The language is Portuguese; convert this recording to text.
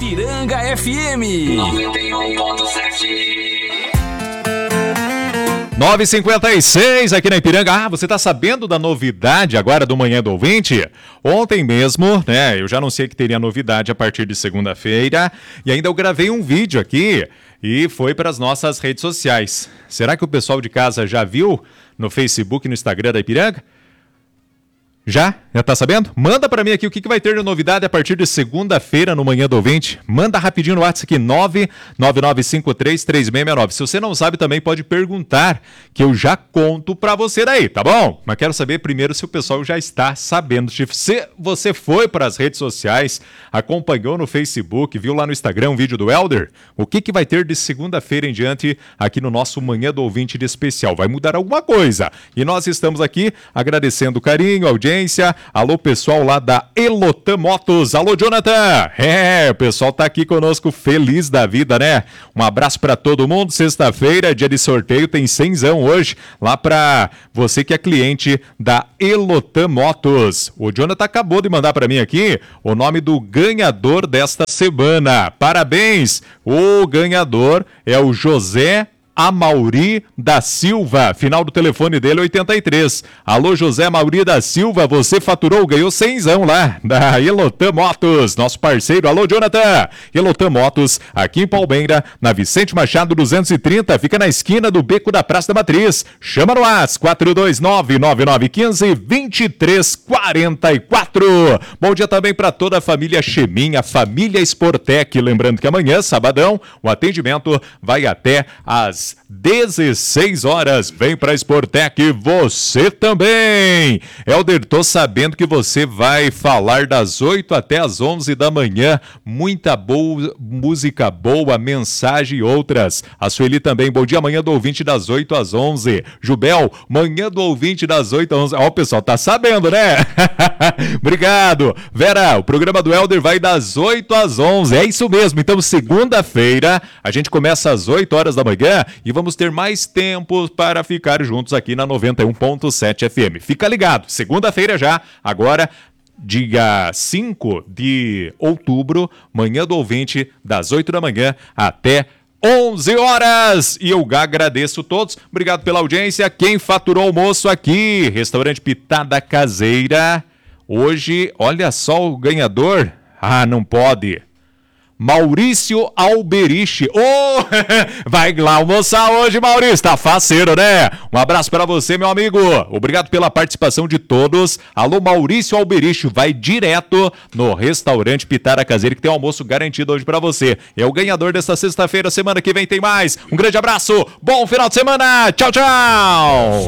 Ipiranga FM 91.7. 9h56 aqui na Ipiranga. Você tá sabendo da novidade agora do Manhã do Ouvinte? Ontem mesmo, né, eu já anunciei que teria novidade a partir de segunda-feira e ainda eu gravei um vídeo aqui e foi para as nossas redes sociais. Será que o pessoal de casa já viu no Facebook e no Instagram da Ipiranga? Já tá sabendo? Manda pra mim aqui o que vai ter de novidade a partir de segunda-feira no Manhã do Ouvinte. Manda rapidinho no WhatsApp aqui, 999533669. Se você não sabe também pode perguntar, que eu já conto pra você daí, tá bom? Mas quero saber primeiro se o pessoal já está sabendo. Se você foi para as redes sociais, acompanhou no Facebook, viu lá no Instagram um vídeo do Helder, o que vai ter de segunda-feira em diante aqui no nosso Manhã do Ouvinte de especial? Vai mudar alguma coisa. E nós estamos aqui agradecendo o carinho, a audiência. Alô, pessoal lá da Elotan Motos. Alô, Jonathan. O pessoal tá aqui conosco, feliz da vida, né? Um abraço pra todo mundo. Sexta-feira, dia de sorteio, tem 100zão hoje, lá pra você que é cliente da Elotan Motos. O Jonathan acabou de mandar pra mim aqui o nome do ganhador desta semana. Parabéns! O ganhador é o José Amauri da Silva, final do telefone dele 83. Alô, José Amauri da Silva, você faturou, ganhou 100zão lá da Elotan Motos, nosso parceiro. Alô, Jonathan. Elotan Motos, aqui em Palmeira, na Vicente Machado 230, fica na esquina do Beco da Praça da Matriz. Chama no WhatsApp 429-9915-2344. Bom dia também para toda a família Cheminha, família Sportec. Lembrando que amanhã, sabadão, o atendimento vai até às 16 horas. Vem pra Sportec, você também. Helder, tô sabendo que você vai falar das 8 até as 11 da manhã. Muita boa música boa, mensagem e outras. A Sueli também. Bom dia, Manhã do Ouvinte das 8 às 11. Jubel, Manhã do Ouvinte das 8 às 11. Ó, o pessoal tá sabendo, né? Obrigado. Vera, o programa do Helder vai das 8 às 11. É isso mesmo. Então, segunda-feira, a gente começa às 8 horas da manhã e vamos ter mais tempo para ficar juntos aqui na 91.7 FM. Fica ligado, segunda-feira já, agora dia 5 de outubro, Manhã do Ouvinte, das 8 da manhã até 11 horas. E eu agradeço todos, obrigado pela audiência. Quem faturou o almoço aqui, Restaurante Pitada Caseira, hoje, olha só o ganhador, não pode... Maurício Alberich. Vai lá almoçar hoje, Maurício. Tá faceiro, né? Um abraço para você, meu amigo. Obrigado pela participação de todos. Alô, Maurício Alberich. Vai direto no Restaurante Pitada Caseira, que tem um almoço garantido hoje para você. É o ganhador desta sexta-feira. Semana que vem tem mais. Um grande abraço. Bom final de semana. Tchau, tchau.